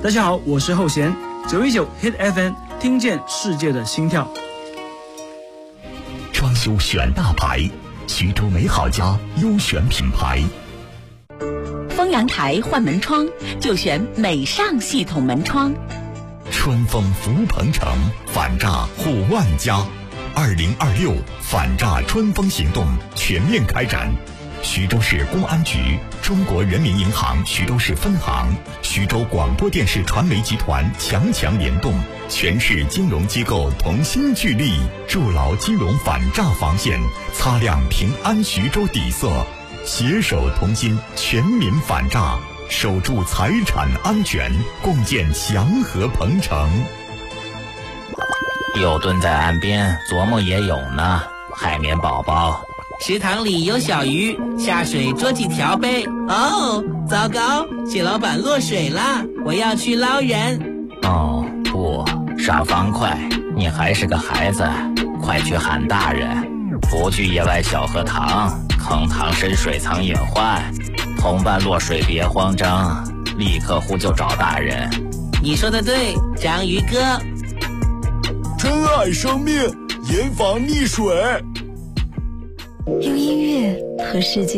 大家好，我是后弦，919 Hit FM， 听见世界的心跳。 装修选大牌，徐州美好家优选品牌。 丰阳台换门窗就选美尚系统门窗。 春风福鹏城，反诈护万家。2026反诈春风行动全面开展。徐州市公安局、中国人民银行徐州市分行、徐州广播电视传媒集团强联动，全市金融机构同心聚力，筑牢金融反诈防线，擦亮平安徐州底色，携手同心，全民反诈，守住财产安全，共建祥和鹏城。 又蹲在岸边琢磨野泳呢，海绵宝宝。 池塘里有小鱼，下水捉几条呗。哦，糟糕，蟹老板落水了，我要去捞人。 哦不，傻方块，你还是个孩子，快去喊大人，不去野外小荷塘，坑塘深水藏隐患，同伴落水别慌张，立刻呼救找大人。 你说的对，章鱼哥。 珍爱生命，严防溺水。 用音乐和世界